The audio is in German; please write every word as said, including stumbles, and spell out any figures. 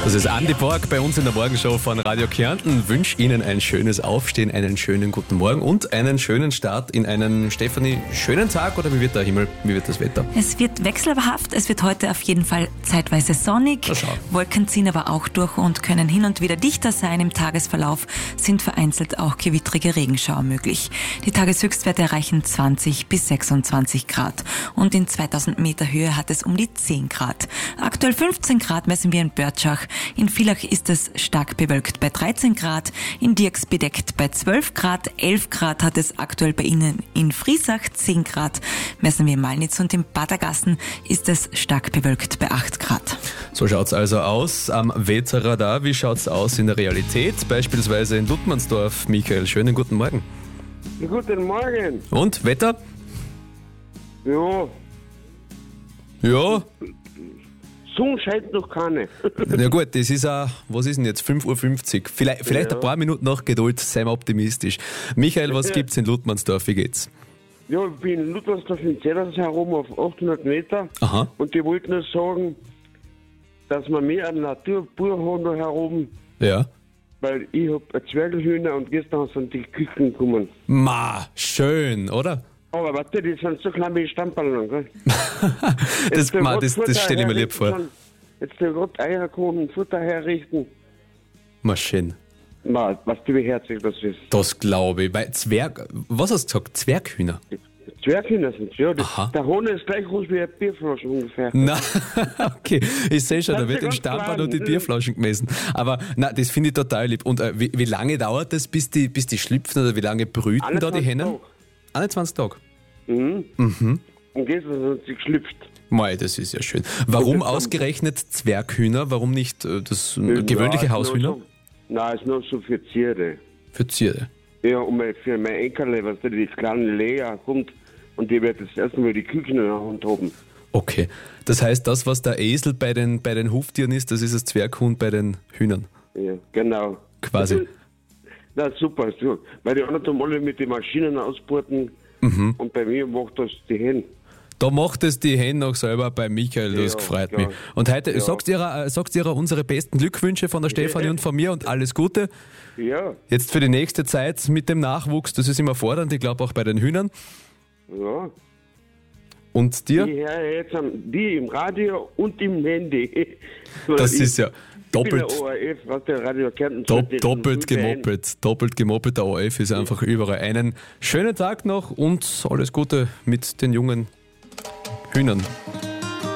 Das ist Andi Borg bei uns in der Morgenshow von Radio Kärnten. Wünsche Ihnen ein schönes Aufstehen, einen schönen guten Morgen und einen schönen Start in einen, Stefanie, schönen Tag, oder wie wird der Himmel, wie wird das Wetter? Es wird wechselhaft, es wird heute auf jeden Fall zeitweise sonnig. Wolken ziehen aber auch durch und können hin und wieder dichter sein. Im Tagesverlauf sind vereinzelt auch gewittrige Regenschauer möglich. Die Tageshöchstwerte erreichen zwanzig bis sechsundzwanzig Grad und in zweitausend Meter Höhe hat es um die zehn Grad. Aktuell fünfzehn Grad messen wir in Börtschach. In Villach ist es stark bewölkt bei dreizehn Grad, in Dirks bedeckt bei zwölf Grad, elf Grad hat es aktuell bei Ihnen in Friesach, zehn Grad messen wir in Malnitz und in Badergassen ist es stark bewölkt bei acht Grad. So schaut's also aus am Wetterradar. Wie schaut's aus in der Realität? Beispielsweise in Luttmannsdorf. Michael, schönen guten Morgen. Guten Morgen. Und, Wetter? Ja, Ja, Sonne scheint noch keine. na gut, das ist auch, was ist denn jetzt, fünf Uhr fünfzig. Vielleicht, vielleicht Ja. ein paar Minuten noch Geduld, seien wir optimistisch. Michael, was Ja. gibt's in Luttmannsdorf, wie geht's? Ja, ich bin in Luthersdorf in Zellers herum auf achthundert Meter. Aha. Und die wollten nur sagen, dass wir mehr an Naturpur haben da herum, Ja. weil ich hab ein Zwergelhühner und gestern sind die Küken gekommen. Ma, schön, oder? Aber warte, die sind so klein wie Stammballon, gell? Das, der ma, grad das, Futter das stelle ich mir lieb herrichten vor. schon. Jetzt der gerade Eier kommen und Futter herrichten. Ma, schön. Ma, was du, wie herzig das ist. Das glaube ich. Weil Zwerg, was hast du gesagt? Zwerghühner? Zwerghühner sind ja. Das, Aha. der Hohn ist gleich groß wie eine Bierflasche ungefähr. Na, okay, ich sehe schon, da Das wird ist den ganz Stammball klein. und die Bierflaschen gemessen. Aber na, das finde ich total lieb. Und äh, wie, wie lange dauert das, bis die, bis die schlüpfen, oder wie lange brüten da die einundzwanzig Hennen? Tage. einundzwanzig Tage. Mhm. Mhm. Und gestern sind sie geschlüpft. Mei, das ist ja schön. Warum Und das ausgerechnet Zwerghühner? Warum nicht äh, das äh, Ja, gewöhnliche ist nur Haushühner? So, nein, ist nur so für Tiere. Für Tiere. Ja, und mein- für mein Enkerle, was da die kleine Lea kommt und die wird das erste Mal die Küken in der Hand haben. Okay. Das heißt, das, was der Esel bei den, bei den Huftieren ist, das ist das Zwerghuhn bei den Hühnern. Ja, genau. Quasi. Na super, so. Weil die anderen tun alle mit den Maschinen ausboten Mhm. und bei mir macht das die Hände. Da macht es die Hände auch selber bei Michael, das Ja, gefreut klar. mich. Und heute Ja. sagst du ihrer, äh, sagst du ihrer unsere besten Glückwünsche von der Stefanie und von mir und alles Gute. Ja, Jetzt für die nächste Zeit mit dem Nachwuchs, das ist immer fordernd, ich glaube auch bei den Hühnern. ja. Und dir? Die höre jetzt am- die im Radio und im Handy. Das Ich- ist ja doppelt, Ich bin der O R F, was der Radio Kärnten dopp, sagt, doppelt das ist ein gemoppelt. Doppelt gemoppelt, der O F ist einfach überall. Einen schönen Tag noch und alles Gute mit den jungen Hühnern.